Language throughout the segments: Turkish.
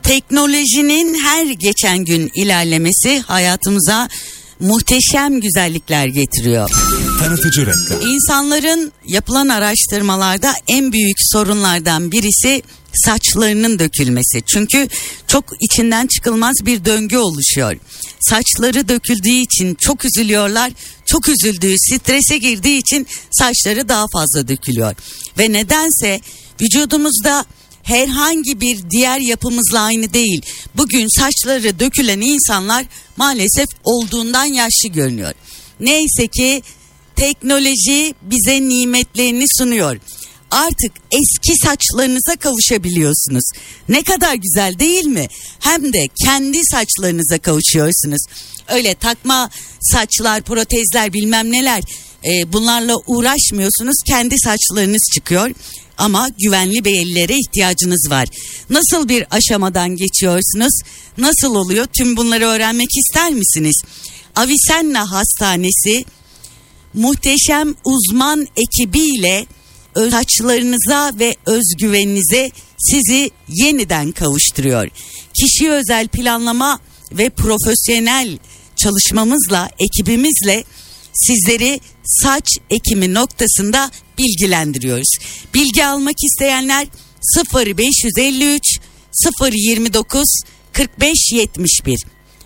Teknolojinin her geçen gün ilerlemesi hayatımıza muhteşem güzellikler getiriyor. Tanıtıcı reklam. İnsanların yapılan araştırmalarda en büyük sorunlardan birisi saçlarının dökülmesi. Çünkü çok içinden çıkılmaz bir döngü oluşuyor. Saçları döküldüğü için çok üzülüyorlar. Çok üzüldüğü, strese girdiği için saçları daha fazla dökülüyor. Ve nedense vücudumuzda herhangi bir diğer yapımızla aynı değil. Bugün saçları dökülen insanlar maalesef olduğundan yaşlı görünüyor. Neyse ki teknoloji bize nimetlerini sunuyor. Artık eski saçlarınıza kavuşabiliyorsunuz. Ne kadar güzel değil mi? Hem de kendi saçlarınıza kavuşuyorsunuz. Öyle takma saçlar, protezler, bilmem neler, bunlarla uğraşmıyorsunuz. Kendi saçlarınız çıkıyor. Ama güvenli bir ellere ihtiyacınız var. Nasıl bir aşamadan geçiyorsunuz? Nasıl oluyor? Tüm bunları öğrenmek ister misiniz? Avicenna Hastanesi muhteşem uzman ekibiyle saçlarınıza ve özgüveninize sizi yeniden kavuşturuyor. Kişiye özel planlama ve profesyonel çalışmamızla, ekibimizle sizleri saç ekimi noktasında bilgilendiriyoruz. Bilgi almak isteyenler 0553 029 45 71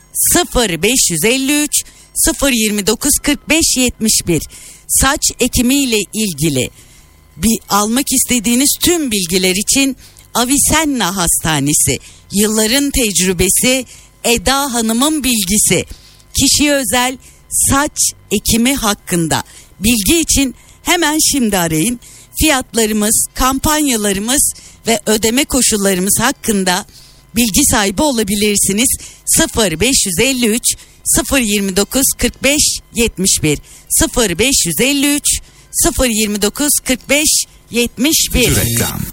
0553 029 45 71 saç ekimiyle ilgili almak istediğiniz tüm bilgiler için Avicenna Hastanesi, yılların tecrübesi, Eda Hanım'ın bilgisi, kişiye özel saç ekimi hakkında bilgi için hemen şimdi arayın. Fiyatlarımız, kampanyalarımız ve ödeme koşullarımız hakkında bilgi sahibi olabilirsiniz. 0553 029 45 71 0553 029 45 71. Reklam.